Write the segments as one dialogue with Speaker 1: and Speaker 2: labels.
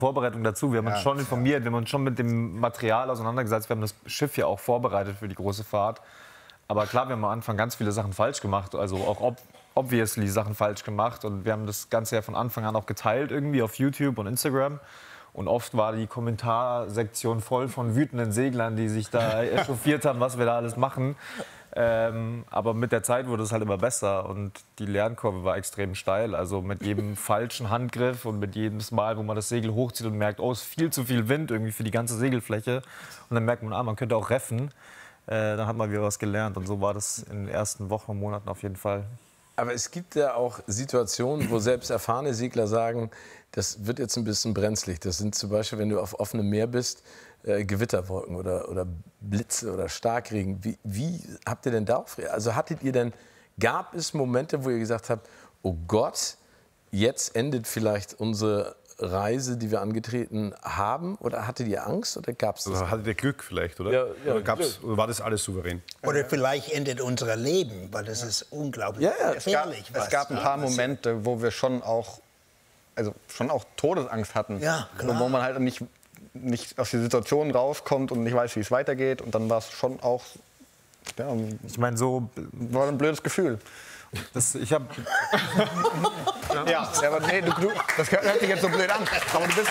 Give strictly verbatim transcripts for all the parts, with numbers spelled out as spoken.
Speaker 1: Vorbereitung dazu. Wir haben uns
Speaker 2: Ja,
Speaker 1: schon informiert, wir haben uns schon mit dem Material auseinandergesetzt. Wir haben das Schiff ja auch vorbereitet für die große Fahrt. Aber klar, wir haben am Anfang ganz viele Sachen falsch gemacht. Also auch ob, obviously Sachen falsch gemacht. Und wir haben das Ganze ja von Anfang an auch geteilt irgendwie auf YouTube und Instagram. Und oft war die Kommentarsektion voll von wütenden Seglern, die sich da echauffiert haben, was wir da alles machen. Ähm, aber mit der Zeit wurde es halt immer besser und die Lernkurve war extrem steil. Also mit jedem falschen Handgriff und mit jedem Mal, wo man das Segel hochzieht und merkt, oh, es ist viel zu viel Wind irgendwie für die ganze Segelfläche. Und dann merkt man, ah, man könnte auch reffen. Äh, dann hat man wieder was gelernt. Und so war das in den ersten Wochen und Monaten auf jeden Fall.
Speaker 3: Aber es gibt ja auch Situationen, wo selbst erfahrene Segler sagen, das wird jetzt ein bisschen brenzlig. Das sind zum Beispiel, wenn du auf offenem Meer bist, äh, Gewitterwolken oder, oder Blitze oder Starkregen. Wie, wie habt ihr denn darauf reagiert? Also hattet ihr denn, gab es Momente, wo ihr gesagt habt, oh Gott, jetzt endet vielleicht unsere Reise, die wir angetreten haben? Oder hattet ihr Angst oder gab es das?
Speaker 2: Also hattet ihr Glück vielleicht, oder?
Speaker 3: Ja, ja,
Speaker 2: oder, gab's, oder war das alles souverän?
Speaker 4: Oder vielleicht endet unser Leben, weil das ist unglaublich
Speaker 3: Ja, ja.
Speaker 4: gefährlich.
Speaker 5: Es gab, es gab ein paar Momente, wo wir schon auch, also schon auch Todesangst hatten.
Speaker 4: Ja, klar.
Speaker 5: Wo man halt nicht, nicht aus der Situation rauskommt und nicht weiß, wie es weitergeht. Und dann war es schon auch, ja,
Speaker 1: Ich meine, so,
Speaker 5: war ein blödes Gefühl.
Speaker 1: das, ich habe
Speaker 5: Ja, aber nee, du, du, das hört sich jetzt so blöd an. Aber du bist...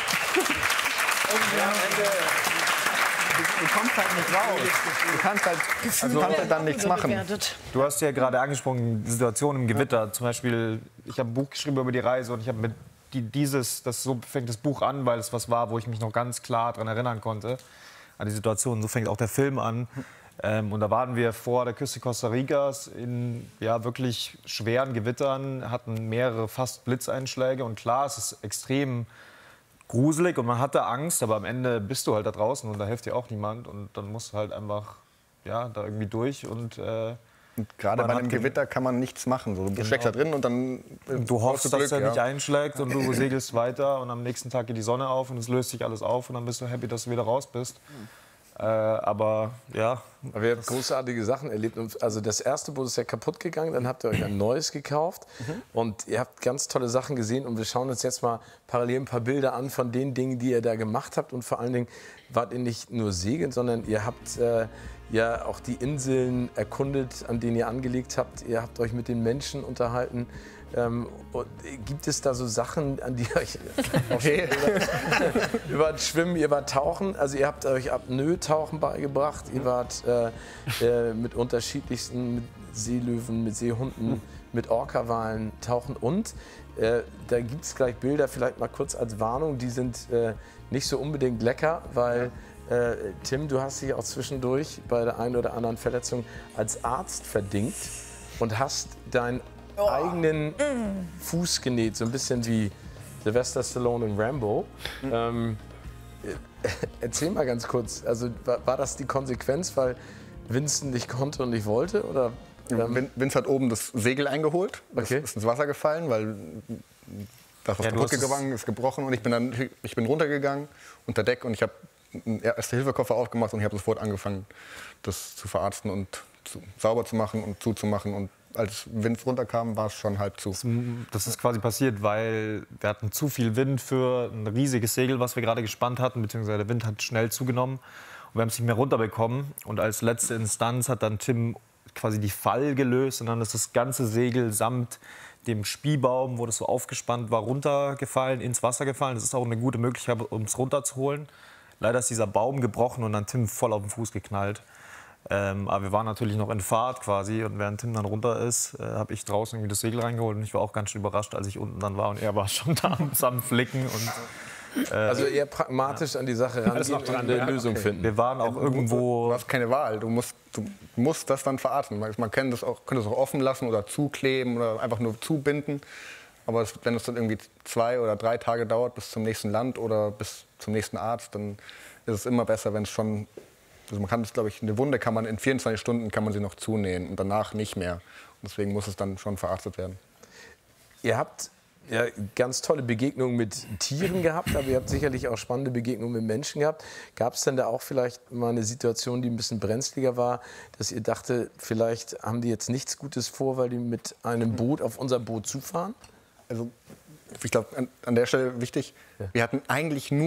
Speaker 5: Du kommst halt nicht raus. Du kannst halt, also du kannst halt dann nichts machen.
Speaker 1: Du hast ja gerade angesprochen, die Situation im Gewitter. Zum Beispiel, ich habe ein Buch geschrieben über die Reise und ich habe mit die, dieses, das so fängt das Buch an, weil es was war, wo ich mich noch ganz klar daran erinnern konnte, an die Situation. So fängt auch der Film an. Ähm, und da waren wir vor der Küste Costa Ricas in ja, wirklich schweren Gewittern, hatten mehrere fast Blitzeinschläge. Und klar, es ist extrem gruselig und man hatte Angst, aber am Ende bist du halt da draußen und da hilft dir auch niemand. Und dann musst du halt einfach ja, da irgendwie durch und äh,
Speaker 5: Und gerade bei einem Gewitter kann man nichts machen. So, du
Speaker 1: Genau.
Speaker 5: steckst da drin und dann
Speaker 1: du hoffst,
Speaker 5: brauchst du
Speaker 1: dass
Speaker 5: Glück,
Speaker 1: er nicht
Speaker 5: ja.
Speaker 1: einschlägt und du segelst weiter und am nächsten Tag geht die Sonne auf und es löst sich alles auf und dann bist du happy, dass du wieder raus bist. Äh, aber ja.
Speaker 3: Aber ihr habt großartige Sachen erlebt. Also das erste Boot ist ja kaputt gegangen, dann habt ihr euch ein neues gekauft und ihr habt ganz tolle Sachen gesehen und wir schauen uns jetzt mal parallel ein paar Bilder an von den Dingen, die ihr da gemacht habt und vor allen Dingen wart ihr nicht nur segeln, sondern ihr habt äh, ja auch die Inseln erkundet, an denen ihr angelegt habt. Ihr habt euch mit den Menschen unterhalten. Ähm, und gibt es da so Sachen, an die euch okay. ihr wart schwimmen, ihr wart tauchen, also ihr habt euch Apnoe-Tauchen beigebracht, ihr wart äh, äh, mit unterschiedlichsten mit Seelöwen, mit Seehunden, mit Orcawalen tauchen und äh, da gibt es gleich Bilder, vielleicht mal kurz als Warnung, die sind äh, nicht so unbedingt lecker, weil äh, Tim, du hast dich auch zwischendurch bei der einen oder anderen Verletzung als Arzt verdingt und hast dein eigenen Fuß genäht, so ein bisschen wie Sylvester Stallone in Rambo. Mhm. Ähm, erzähl mal ganz kurz, also war, war das die Konsequenz, weil Vincent nicht konnte und nicht wollte? Oder, ähm
Speaker 5: Vince hat oben das Segel eingeholt,
Speaker 3: okay.
Speaker 5: ist ins Wasser gefallen, weil das was
Speaker 1: Ja,
Speaker 5: kaputt gegangen ist, gebrochen und ich bin dann ich bin runtergegangen unter Deck und ich habe einen Erste-Hilfe-Koffer aufgemacht und ich habe sofort angefangen, das zu verarzten und zu, sauber zu machen und zuzumachen und als Wind runterkam, war es schon halb zu.
Speaker 1: Das ist quasi passiert, weil wir hatten zu viel Wind für ein riesiges Segel, was wir gerade gespannt hatten, beziehungsweise der Wind hat schnell zugenommen und wir haben es nicht mehr runterbekommen. Und als letzte Instanz hat dann Tim quasi die Fall gelöst und dann ist das ganze Segel samt dem Spiebaum, wo das so aufgespannt war, runtergefallen, ins Wasser gefallen. Das ist auch eine gute Möglichkeit, um es runterzuholen. Leider ist dieser Baum gebrochen und dann Tim voll auf den Fuß geknallt. Ähm, aber wir waren natürlich noch in Fahrt quasi und während Tim dann runter ist, äh, habe ich draußen irgendwie das Segel reingeholt und ich war auch ganz schön überrascht, als ich unten dann war und er war schon da am Flicken. Und, äh,
Speaker 3: also eher pragmatisch ja. an die Sache rangehen und eine ja, Lösung okay. finden.
Speaker 1: Wir waren auch irgendwo...
Speaker 5: Du hast keine Wahl, du musst, du musst das dann verarzten. Man kann das auch, könnte es auch offen lassen oder zukleben oder einfach nur zubinden. Aber wenn es dann irgendwie zwei oder drei Tage dauert bis zum nächsten Land oder bis zum nächsten Arzt, dann ist es immer besser, wenn es schon... Also man kann das, glaube ich, eine Wunde kann man in vierundzwanzig Stunden kann man sie noch zunähen und danach nicht mehr. Und deswegen muss es dann schon verarztet werden.
Speaker 3: Ihr habt ja ganz tolle Begegnungen mit Tieren gehabt, aber ihr habt sicherlich auch spannende Begegnungen mit Menschen gehabt. Gab es denn da auch vielleicht mal eine Situation, die ein bisschen brenzliger war, dass ihr dachte, vielleicht haben die jetzt nichts Gutes vor, weil die mit einem Boot auf unser Boot zufahren?
Speaker 5: Also ich glaube, an, an der Stelle wichtig, ja. wir hatten eigentlich nur